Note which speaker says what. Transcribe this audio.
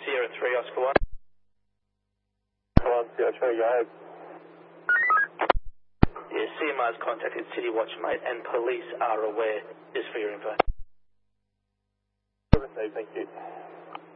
Speaker 1: Sierra 3, Oscar 1.
Speaker 2: Come on, Sierra 3, go ahead.
Speaker 1: Yeah, CMR's contacted City Watch, mate, and police are aware, just for your info.
Speaker 2: Thank you.